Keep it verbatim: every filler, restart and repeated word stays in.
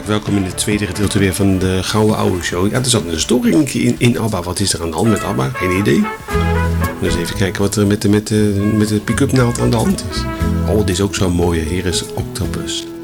hartelijk welkom in het tweede gedeelte weer van de Gouden Oude Show. Ja, er zat een storing in, in ABBA. Wat is er aan de hand met ABBA? Geen idee. Dus even kijken wat er met de, met de, met de pick-up naald aan de hand is. Oh, dit is ook zo'n mooie. Hier is Octopus.